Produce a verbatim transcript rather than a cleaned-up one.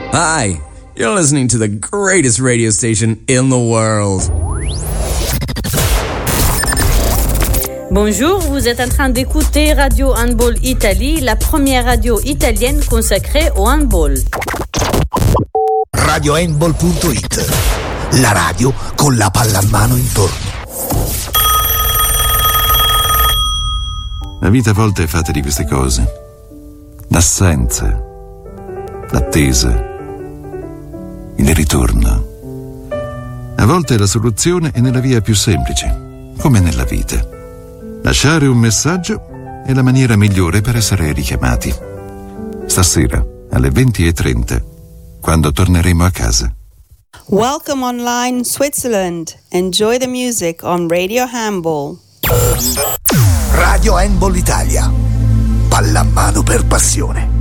Hi, you're listening to the greatest radio station in the world. Bonjour, vous êtes en train d'écouter Radio Handball Italie, la première radio italienne consacrée au handball. radio handball punto it, la radio con la pallamano intorno. La vita a volte è fatta di queste cose. L'assenza, l'attesa, il ritorno. A volte la soluzione è nella via più semplice, come nella vita. Lasciare un messaggio è la maniera migliore per essere richiamati. Stasera, alle venti e trenta, quando torneremo a casa. Welcome online Switzerland. Enjoy the music on Radio Handball. Radio Handball Italia. Pallamano per passione.